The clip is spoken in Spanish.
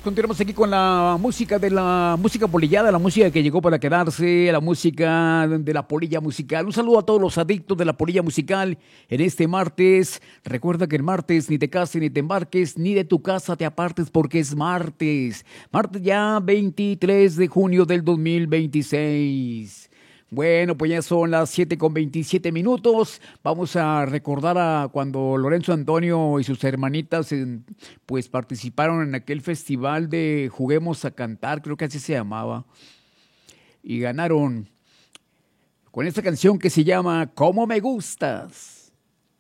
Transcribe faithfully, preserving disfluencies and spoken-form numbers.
Continuamos aquí con la música de la música polillada, la música que llegó para quedarse, la música de la polilla musical. Un saludo a todos los adictos de la polilla musical en este martes. Recuerda que el martes ni te cases ni te embarques, ni de tu casa te apartes porque es martes. Martes ya veintitrés de junio del dos mil veintiséis. Bueno, pues ya son las siete con veintisiete minutos. Vamos a recordar a cuando Lorenzo Antonio y sus hermanitas en- pues participaron en aquel festival de Juguemos a Cantar, creo que así se llamaba, y ganaron con esta canción que se llama ¿Cómo me gustas?